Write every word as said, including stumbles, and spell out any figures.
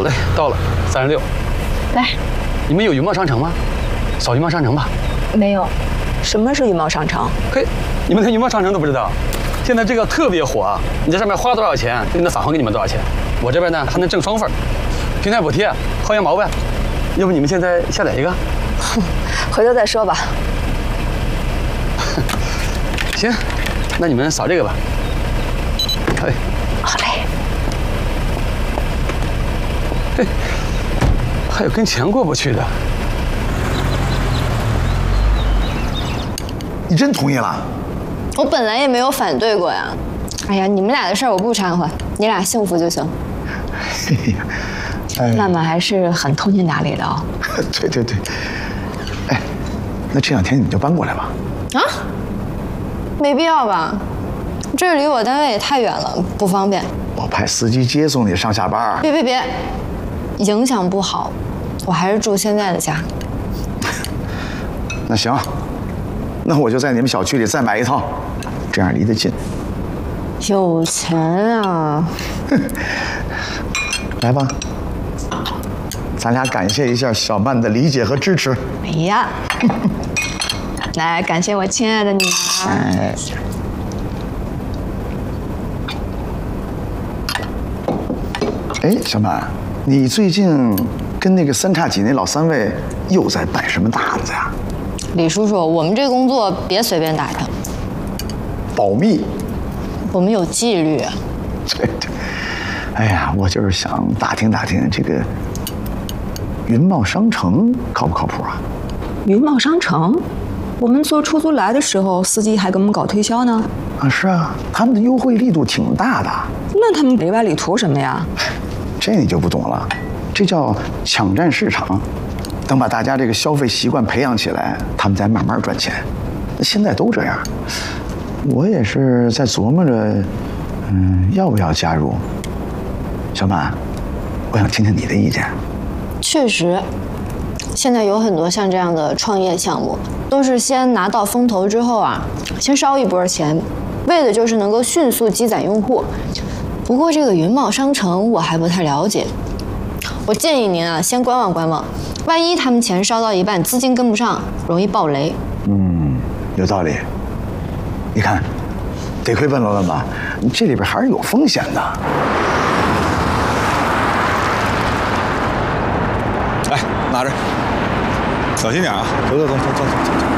嘞，到了，三十六。 来， 你们有云茂商城吗？扫云茂商城吧。 没有。什么是云茂商城？ 嘿，你们连云茂商城都不知道？现在这个特别火啊！你在上面花多少钱，就能返还给你们多少钱。我这边呢还能挣双份，平台补贴，薅羊毛呗。要不你们现在下载一个？ 回头再说吧。 行，那你们扫这个吧。哎， 好嘞。 嘿，还有跟钱过不去的。 你真同意了？ 我本来也没有反对过呀。哎呀，你们俩的事儿我不掺和，你俩幸福就行。 嘿呀，哎， 娜娜还是很通情达理的哦。 对对对。哎，那这两天你们就搬过来吧。 啊？没必要吧？这离我单位也太远了，不方便。 我派司机接送你上下班。 别别别，影响不好，我还是住现在的家。 那行，那我就在你们小区里再买一套，这样离得近。 有钱啊！ 来吧，咱俩感谢一下小曼的理解和支持。 哎呀，来感谢我亲爱的女儿。 哎。哎，小曼，你最近跟那个三叉戟那老三位又在摆什么大子呀？ 李叔叔，我们这工作别随便打听， 保密。 我们有纪律。 对对。哎呀，我就是想打听打听这个云茂商城靠不靠谱啊？ 云茂商城，我们坐出租来的时候，司机还给我们搞推销呢。 啊，是啊，他们的优惠力度挺大的。 那他们里外里图什么呀？ 这你就不懂了，这叫抢占市场。等把大家这个消费习惯培养起来，他们再慢慢赚钱。那现在都这样，我也是在琢磨着，嗯，要不要加入？小满，我想听听你的意见。 确实，现在有很多像这样的创业项目，都是先拿到风投之后啊，先烧一波钱，为的就是能够迅速积攒用户。不过这个云茂商城我还不太了解，我建议您啊，先观望观望，万一他们钱烧到一半，资金跟不上，容易爆雷。 嗯，有道理。你看，得亏问了问吧，这里边还是有风险的。 来，拿着，小心点啊！走走走走走走走。